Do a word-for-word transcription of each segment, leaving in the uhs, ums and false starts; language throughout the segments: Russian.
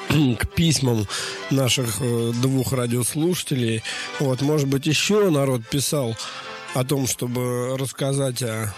к письмам наших э, двух радиослушателей. Вот, может быть, еще народ писал о том, чтобы рассказать о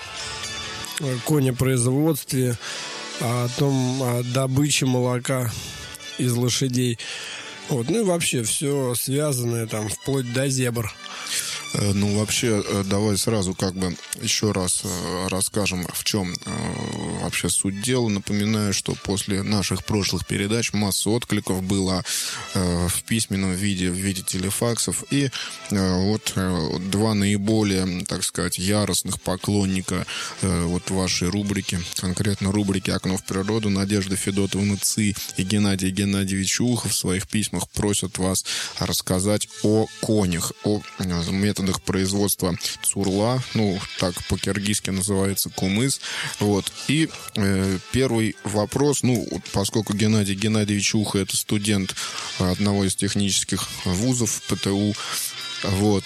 конепроизводстве, о том, о добыче молока из лошадей. Вот. Ну и вообще все связанное там вплоть до зебр. Ну, вообще, давай сразу как бы еще раз расскажем, в чем вообще суть дела. Напоминаю, что после наших прошлых передач масса откликов было в письменном виде, в виде телефаксов. И вот два наиболее, так сказать, яростных поклонника вот вашей рубрики, конкретно рубрики «Окно в природу», Надежда Федотовна Ци и Геннадий Геннадьевич Ухов в своих письмах просят вас рассказать о конях, о методах производства цурла, ну, так по-киргизски называется кумыс. Вот. И э, первый вопрос, ну, поскольку Геннадий Геннадьевич Уха — это студент одного из технических вузов ПТУ, вот,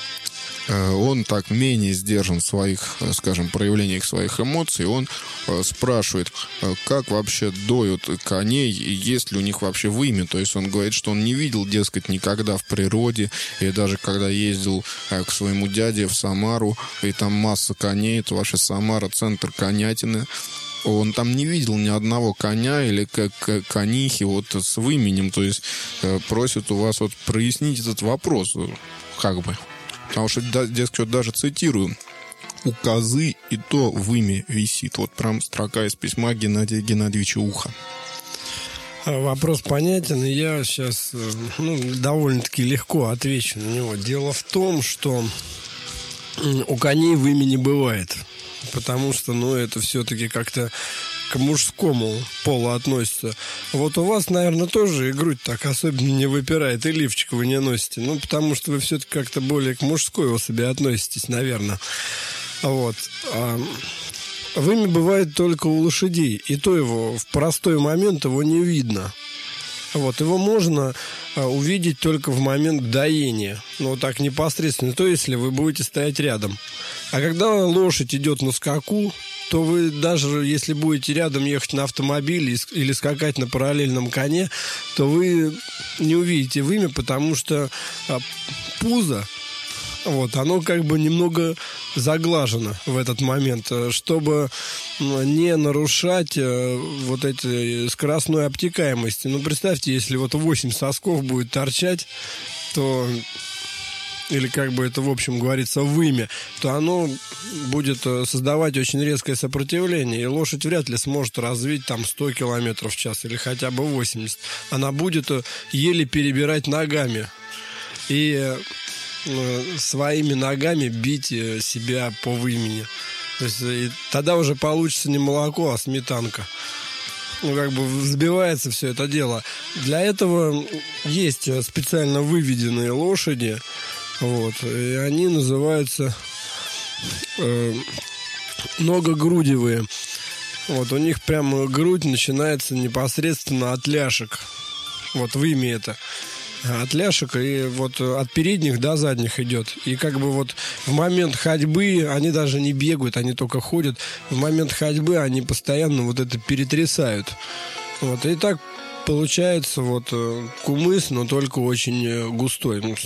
он так менее сдержан в своих, скажем, проявлениях своих эмоций. Он спрашивает, как вообще доют коней, и есть ли у них вообще вымя. То есть он говорит, что он не видел, дескать, никогда в природе, и даже когда ездил к своему дяде в Самару, и там масса коней, это вообще Самара — центр конятины, он там не видел ни одного коня или как конихи вот с выменем. То есть просит у вас вот прояснить этот вопрос, как бы. Потому что, дескать, даже цитирую: «У козы и то вымя висит». Вот прям строка из письма Геннадия Геннадьевича Уха. Вопрос понятен, и я сейчас ну, довольно-таки легко отвечу на него. Дело в том, что у коней вымя не бывает, потому что, ну, это все-таки как-то к мужскому полу относится. Вот у вас, наверное, тоже и грудь так особенно не выпирает, и лифчик вы не носите. Ну, потому что вы все-таки как-то более к мужской особи относитесь, наверное. Вот. А вымя бывает только у лошадей. И то его в простой момент его не видно. Вот. Его можно увидеть только в момент доения. Ну, так непосредственно. То, если вы будете стоять рядом. А когда лошадь идет на скаку, то вы даже если будете рядом ехать на автомобиле или скакать на параллельном коне, то вы не увидите вымя, потому что пузо, вот, оно как бы немного заглажено в этот момент, чтобы не нарушать вот эти скоростной обтекаемости. Ну, представьте, если вот восемь сосков будет торчать, то... или как бы это, в общем, говорится, вымя, то оно будет создавать очень резкое сопротивление, и лошадь вряд ли сможет развить там сто километров в час или хотя бы восемьдесят. Она будет еле перебирать ногами и своими ногами бить себя по вымени. То есть и тогда уже получится не молоко, а сметанка. Ну, как бы взбивается все это дело. Для этого есть специально выведенные лошади. Вот, и они называются э, многогрудевые. Вот, у них прямо грудь начинается непосредственно от ляшек. Вот, вымя это. От ляшек и вот от передних до задних идет. И как бы вот в момент ходьбы они даже не бегают, они только ходят. В момент ходьбы они постоянно вот это перетрясают. Вот, и так получается вот кумыс, но только очень густой.